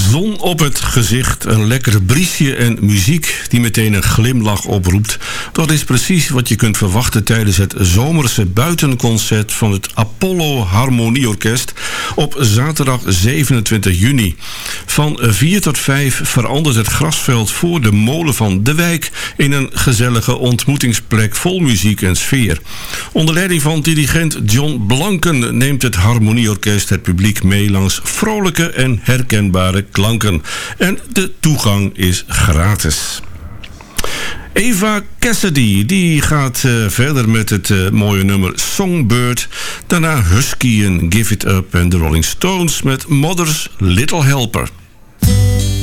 Zon op het gezicht, een lekker briesje en muziek die meteen een glimlach oproept. Dat is precies wat je kunt verwachten tijdens het zomerse buitenconcert van het Apollo Harmonieorkest op zaterdag 27 juni. Van 4 tot 5 verandert het grasveld voor de molen van De Wijk in een gezellige ontmoetingsplek vol muziek en sfeer. Onder leiding van dirigent John Blanken neemt het Harmonieorkest het publiek mee langs vrolijke en herkenbare klanken. En de toegang is gratis. Eva Cassidy die gaat verder met het mooie nummer Songbird. Daarna Husky en Give It Up en de Rolling Stones met Mother's Little Helper.